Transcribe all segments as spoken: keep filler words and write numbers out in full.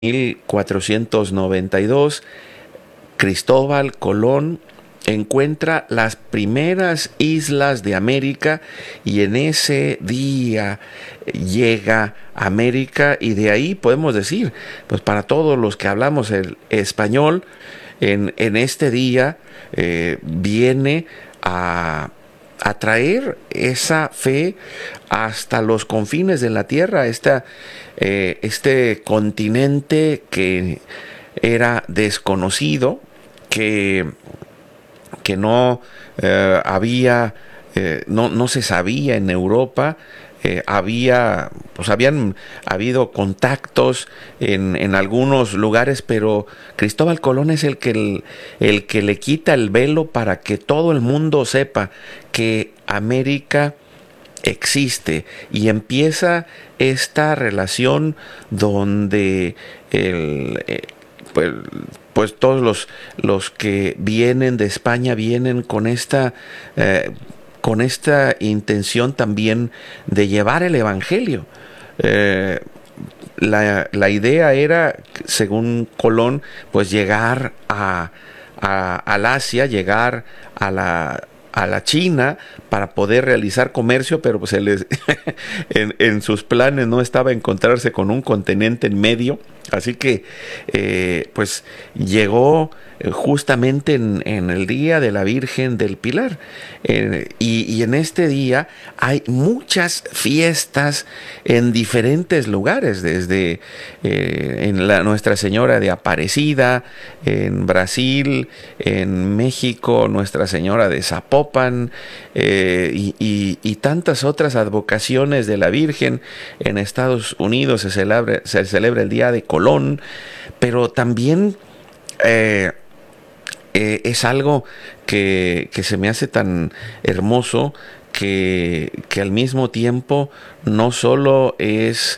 mil cuatrocientos noventa y dos, Cristóbal Colón encuentra las primeras islas de América y en ese día llega a América, y de ahí podemos decir, pues para todos los que hablamos el español, en, en este día eh, viene a, a traer esa fe hasta los confines de la tierra, esta, eh, este continente que era desconocido, que, que no eh, había, eh, no, no se sabía en Europa. Eh, había, pues habían habido contactos en, en algunos lugares, pero Cristóbal Colón es el que, el, el que le quita el velo para que todo el mundo sepa que América existe, y empieza esta relación donde el, eh, pues, pues todos los, los que vienen de España vienen con esta eh, con esta intención también de llevar el evangelio. Eh, la, la idea era, según Colón, pues llegar a, a, al Asia, llegar a la a la China para poder realizar comercio, pero pues él en, en sus planes no estaba encontrarse con un continente en medio, así que eh, pues llegó justamente en, en el día de la Virgen del Pilar, eh, y, y en este día hay muchas fiestas en diferentes lugares, desde eh, en la Nuestra Señora de Aparecida, en Brasil, en México, Nuestra Señora de Zapopan, eh, y, y, y tantas otras advocaciones de la Virgen. En Estados Unidos se celebra, se celebra el Día de Colón, pero también eh, Eh, es algo que, que se me hace tan hermoso, que, que al mismo tiempo no solo es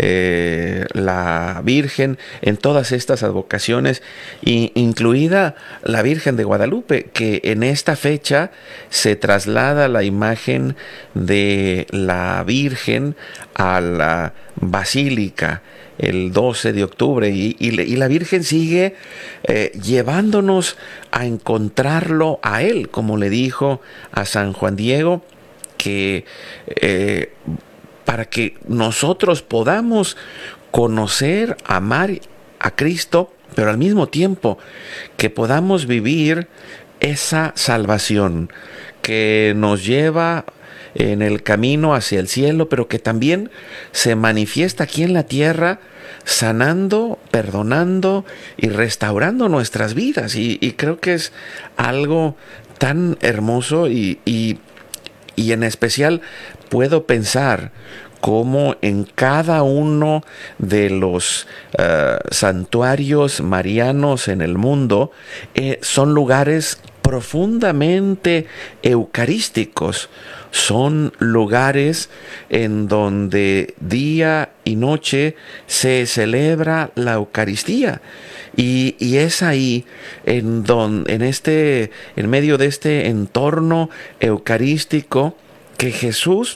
eh, la Virgen en todas estas advocaciones, y incluida la Virgen de Guadalupe, que en esta fecha se traslada la imagen de la Virgen a la Basílica el doce de octubre, y, y, y la Virgen sigue eh, llevándonos a encontrarlo a Él, como le dijo a San Juan Diego, que eh, para que nosotros podamos conocer, amar a Cristo, pero al mismo tiempo que podamos vivir esa salvación que nos lleva en el camino hacia el cielo, pero que también se manifiesta aquí en la tierra, sanando, perdonando y restaurando nuestras vidas. Y, y creo que es algo tan hermoso, y, y, y en especial puedo pensar cómo en cada uno de los uh, santuarios marianos en el mundo eh, son lugares profundamente eucarísticos. Son lugares en donde día y noche se celebra la Eucaristía, y, y es ahí en don, en este, en medio de este entorno eucarístico, que Jesús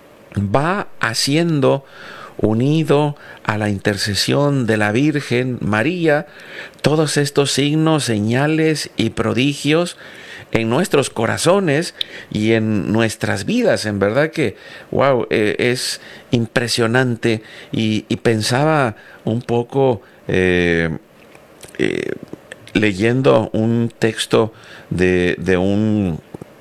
va haciendo, unido a la intercesión de la Virgen María, todos estos signos, señales y prodigios en nuestros corazones y en nuestras vidas. En verdad que, wow, eh, es impresionante. Y, y pensaba un poco, eh, eh, leyendo un texto de, de un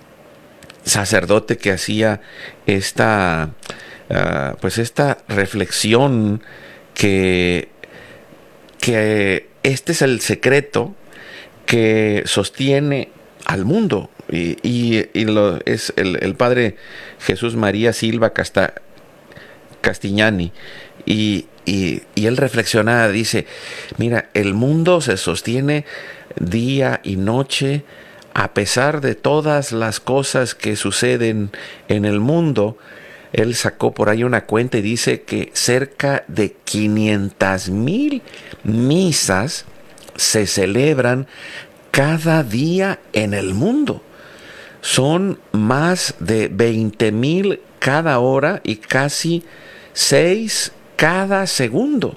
sacerdote que hacía esta, uh, pues esta reflexión, que, que este es el secreto que sostiene al mundo, y, y, y lo, es el, el padre Jesús María Silva Casta, Castignani, y, y, y él reflexiona, dice: mira, el mundo se sostiene día y noche a pesar de todas las cosas que suceden en el mundo. Él sacó por ahí una cuenta y dice que cerca de quinientas mil misas se celebran cada día en el mundo. Son más de veinte mil cada hora y casi seis cada segundo.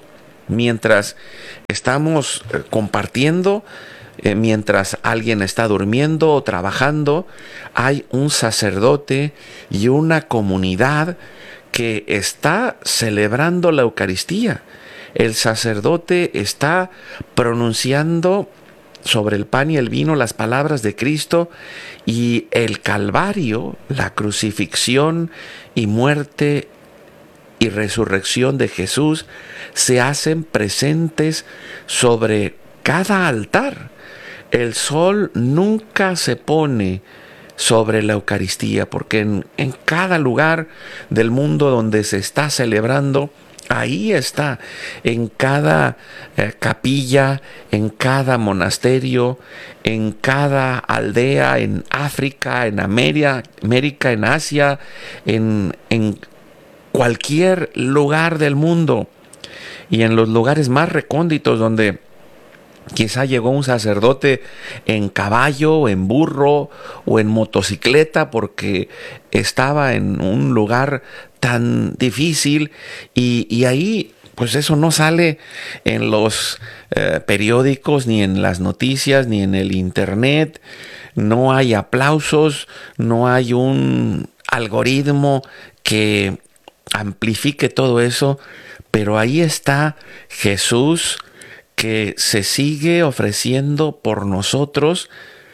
Mientras estamos eh, compartiendo, eh, mientras alguien está durmiendo o trabajando, hay un sacerdote y una comunidad que está celebrando la Eucaristía. El sacerdote está pronunciando sobre el pan y el vino las palabras de Cristo, y el Calvario, la crucifixión y muerte y resurrección de Jesús, se hacen presentes sobre cada altar. El sol nunca se pone sobre la Eucaristía, porque en, en cada lugar del mundo donde se está celebrando, ahí está, en cada eh, capilla, en cada monasterio, en cada aldea, en África, en América, América en Asia, en, en cualquier lugar del mundo, y en los lugares más recónditos donde quizá llegó un sacerdote en caballo, en burro o en motocicleta porque estaba en un lugar tan difícil, y, y ahí pues eso no sale en los eh, periódicos, ni en las noticias, ni en el internet. No hay aplausos, no hay un algoritmo que amplifique todo eso, pero ahí está Jesús, que se sigue ofreciendo por nosotros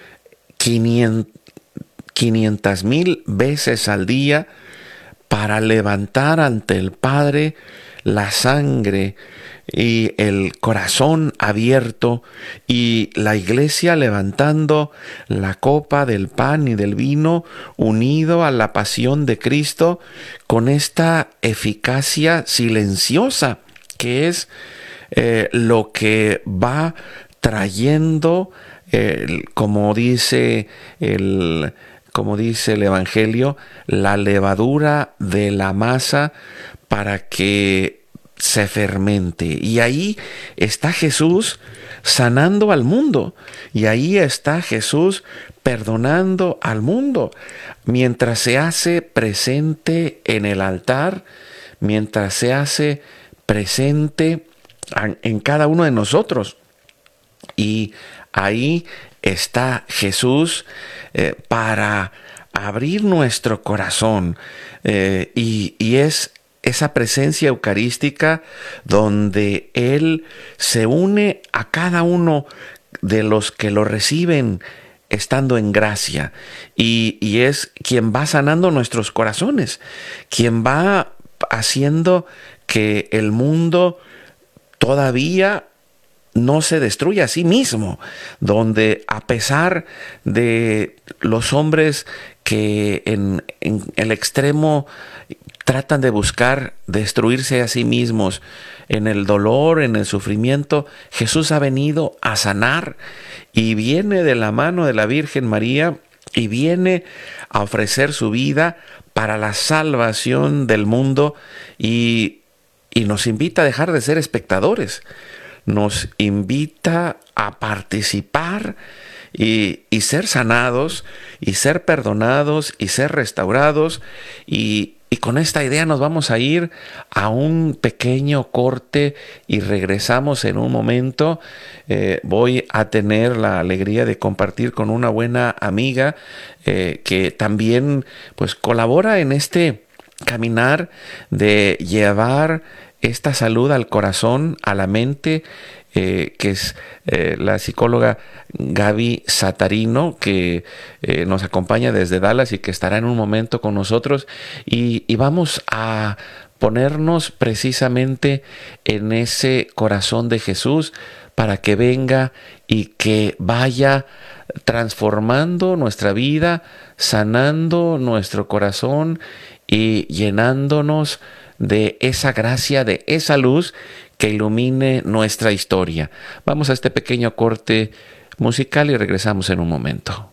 quinientas mil veces al día para levantar ante el Padre la sangre y el corazón abierto, y la iglesia levantando la copa del pan y del vino unido a la pasión de Cristo, con esta eficacia silenciosa que es Eh, lo que va trayendo, eh, como dice el, como dice el Evangelio, la levadura de la masa para que se fermente. Y ahí está Jesús sanando al mundo, y ahí está Jesús perdonando al mundo, mientras se hace presente en el altar, mientras se hace presente en cada uno de nosotros. Y ahí está Jesús eh, para abrir nuestro corazón, eh, y, y es esa presencia eucarística donde Él se une a cada uno de los que lo reciben estando en gracia, y, y es quien va sanando nuestros corazones, quien va haciendo que el mundo todavía no se destruye a sí mismo, donde a pesar de los hombres que en, en el extremo tratan de buscar destruirse a sí mismos, en el dolor, en el sufrimiento, Jesús ha venido a sanar, y viene de la mano de la Virgen María, y viene a ofrecer su vida para la salvación del mundo, y Y nos invita a dejar de ser espectadores, nos invita a participar y, y ser sanados, y ser perdonados, y ser restaurados. Y, y con esta idea nos vamos a ir a un pequeño corte y regresamos en un momento. Eh, voy a tener la alegría de compartir con una buena amiga eh, que también pues colabora en este caminar de llevar esta salud al corazón, a la mente, eh, que es eh, la psicóloga Gaby Satarino, que eh, nos acompaña desde Dallas y que estará en un momento con nosotros, y, y vamos a ponernos precisamente en ese corazón de Jesús para que venga y que vaya transformando nuestra vida, sanando nuestro corazón y llenándonos de esa gracia, de esa luz que ilumine nuestra historia. Vamos a este pequeño corte musical y regresamos en un momento.